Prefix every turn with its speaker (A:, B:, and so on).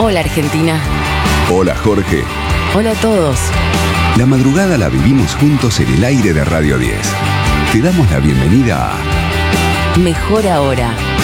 A: Hola Argentina.
B: Hola Jorge.
A: Hola a todos.
B: La madrugada la vivimos juntos en el aire de Radio 10. Te damos la bienvenida a
A: Mejor Ahora.